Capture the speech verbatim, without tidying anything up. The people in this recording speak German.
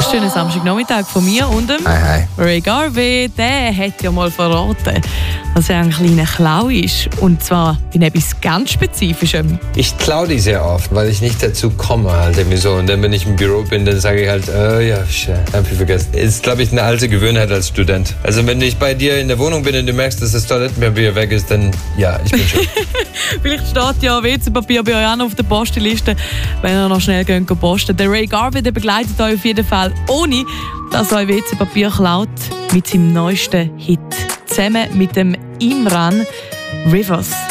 schönen Samstagnachmittag von mir und dem Hi, hi. Ray Garvey. Der hat ja mal verraten, dass er ein kleiner Klau ist. Und zwar in etwas ganz Spezifischem. Ich klaue die sehr oft, weil ich nicht dazu komme, halt irgendwie so. Und dann, wenn ich im Büro bin, dann sage ich halt, oh ja, hab ich vergessen. Ist, glaube ich, eine alte Gewohnheit als Student. Also wenn ich bei dir in der Wohnung bin und du merkst, dass das Toilettenpapier weg ist, dann ja, ich bin schon. Vielleicht steht ja W C-Papier bei euch auch noch auf der Postenliste, wenn ihr noch schnell gehen posten. Der Ray Garvey, der begleitet euch auf jeden Fall, ohne dass euch W C-Papier klaut, mit seinem neuesten Hit. Zusammen mit dem Imran Rivers.